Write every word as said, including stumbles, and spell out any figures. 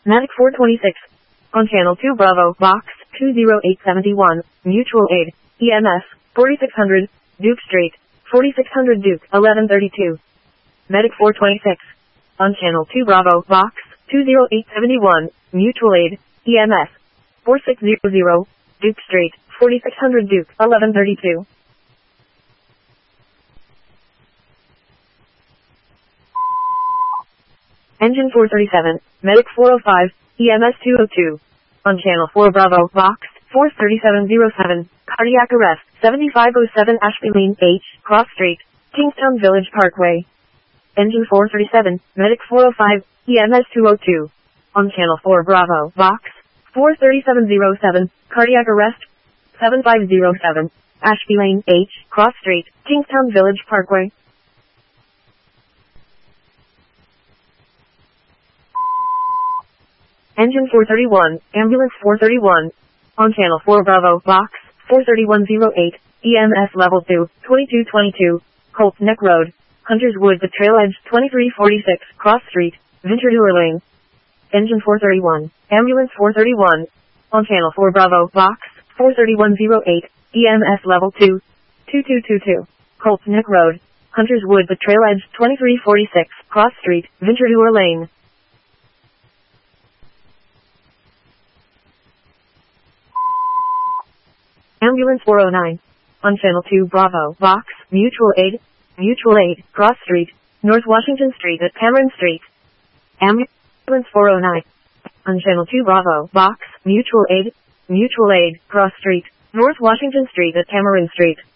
Medic four twenty-six. On Channel two Bravo, Box two zero eight seven one, Mutual Aid, E M S, forty-six hundred, Duke Street, forty-six hundred Duke, eleven thirty-two. Medic four twenty-six. On Channel two Bravo, Box two zero eight seven one, Mutual Aid, E M S, forty-six hundred, Duke Street, forty-six hundred Duke, eleven thirty-two. Engine four thirty-seven, Medic four oh five, E M S two oh two. On Channel four Bravo, Box four thirty-seven oh seven, Cardiac Arrest, seventy-five oh seven Ashby Lane H, Cross Street, Kingstown Village Parkway. Engine four thirty-seven, Medic four oh five, E M S two oh two. On Channel four Bravo, Box four thirty-seven oh seven, Cardiac Arrest, seventy-five oh seven, Ashby Lane H, Cross Street, Kingstown Village Parkway. Engine four thirty-one, Ambulance four thirty-one. On Channel four Bravo, Box four thirty-one oh eight, E M S Level two, twenty-two twenty-two, Colts Neck Road, Hunters Wood, The Trail Edge, twenty-three forty-six, Cross Street, Ventura Lane. Engine four thirty-one, Ambulance four thirty-one. On Channel four Bravo, Box four thirty-one oh eight, E M S Level two, twenty-two twenty-two, Colts Neck Road, Hunters Wood, The Trail Edge, twenty-three forty-six, Cross Street, Ventura Lane. Ambulance four oh nine. On Channel two Bravo, Box, Mutual Aid, Mutual Aid, Cross Street, North Washington Street at Cameron Street. Ambulance four oh nine. On Channel two Bravo, Box, Mutual Aid, Mutual Aid, Cross Street, North Washington Street at Cameron Street.